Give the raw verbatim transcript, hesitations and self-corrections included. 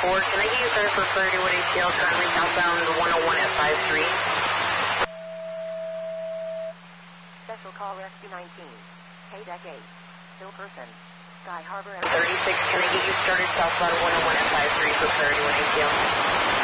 four. Can I get you started for Prairie Wood A T L, currently southbound one oh one at five three? Special call Rescue nineteen. K-Deck eight. Still person. Sky Harbor. thirty-six, can I get you started southbound one oh one at five three for Prairie Wood A T L?